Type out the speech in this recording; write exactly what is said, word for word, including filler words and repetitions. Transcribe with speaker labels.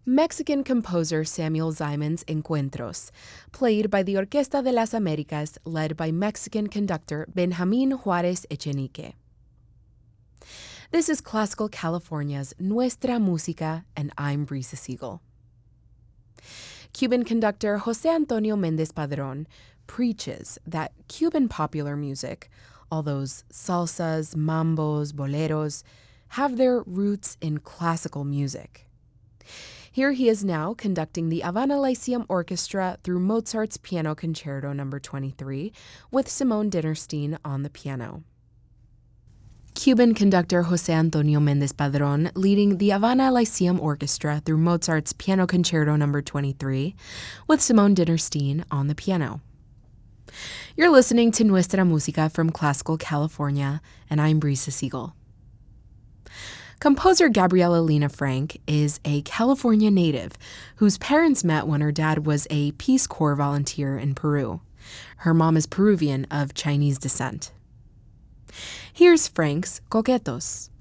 Speaker 1: Mexican composer Samuel Zimon's Encuentros, played by the Orquesta de las Américas, led by Mexican conductor Benjamin Juárez Echenique. This is Classical California's Nuestra Música, and I'm Brisa Siegel. Cuban conductor José Antonio Méndez Padrón preaches that Cuban popular music, all those salsas, mambos, boleros, have their roots in classical music. Here he is now conducting the Havana Lyceum Orchestra through Mozart's Piano Concerto number twenty-three with Simone Dinnerstein on the piano. Cuban conductor José Antonio Méndez Padrón leading the Havana Lyceum Orchestra through Mozart's Piano Concerto number twenty-three with Simone Dinnerstein on the piano. You're listening to Nuestra Música from Classical California, and I'm Brisa Siegel. Composer Gabriela Lena Frank is a California native whose parents met when her dad was a Peace Corps volunteer in Peru. Her mom is Peruvian of Chinese descent. Here's Frank's Coquetos.